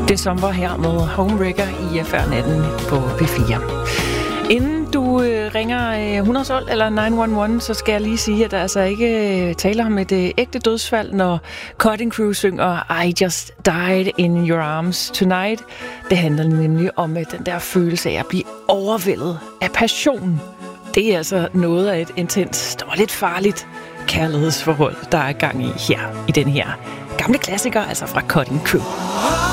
December her med Homewrecker i Før-natten på P4. Inden du ringer 112 eller 911, så skal jeg lige sige, at der altså ikke taler om et ægte dødsfald, når Cutting Crew synger I Just Died in Your Arms Tonight. Det handler nemlig om den der følelse af at blive overvældet af passion. Det er altså noget af et intenst og lidt farligt kærlighedsforhold, der er gang i her, i den her gamle klassiker, altså fra Cutting Crew.